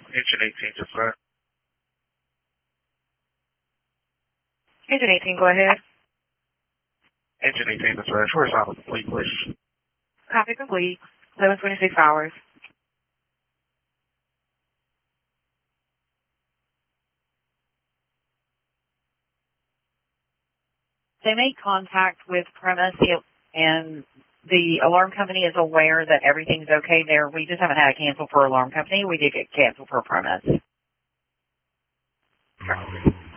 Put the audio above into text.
Engine 18 to flat. Engine 18, go ahead. Engine 18 to flat. Horizontal complete, please. Copy complete. 11:26 hours. They made contact with premise, and the alarm company is aware that everything's okay there. We just haven't had a cancel for alarm company. We did get canceled for premise.